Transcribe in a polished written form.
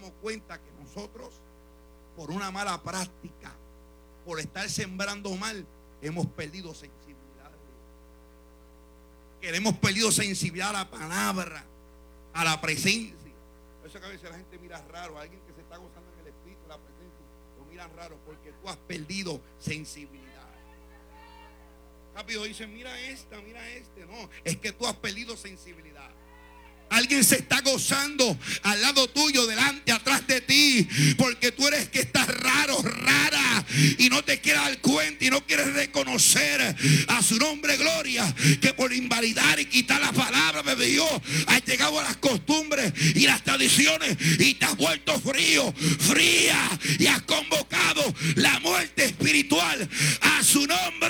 damos cuenta que nosotros, por una mala práctica, por estar sembrando mal, hemos perdido sensibilidad. Hemos perdido sensibilidad a la palabra, a la presencia. Por eso que a veces la gente mira raro a alguien que se está gozando en el espíritu, la presencia, lo miran raro porque tú has perdido sensibilidad. Rápido dicen, mira esta, mira este. No, es que tú has perdido sensibilidad. Alguien se está gozando al lado tuyo, delante, atrás de ti, porque tú eres que estás raro, rara, y no te quieres dar cuenta y no quieres reconocer a su nombre, gloria, que por invalidar y quitar la palabra de Dios has llegado a las costumbres y las tradiciones y te has vuelto frío, fría, y has convocado la muerte espiritual a su nombre.